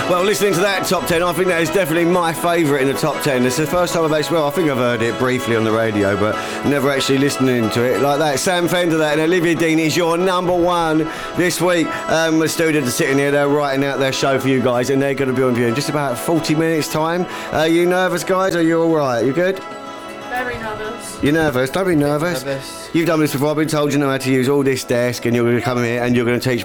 Well, listening to that top 10, I think that is definitely my favourite in the top 10. It's the first time I think I've heard it briefly on the radio, but never actually listening to it like that. Sam Fender, that, and Olivia Dean is your number one this week. The students are sitting here, they're writing out their show for you guys, and they're going to be on view in just about 40 minutes' time. Are you nervous, guys? Are you all right? You good? Very nervous. You're nervous? Don't be nervous. You've done this before. I've been told you know how to use all this desk, and you're going to come here and you're going to teach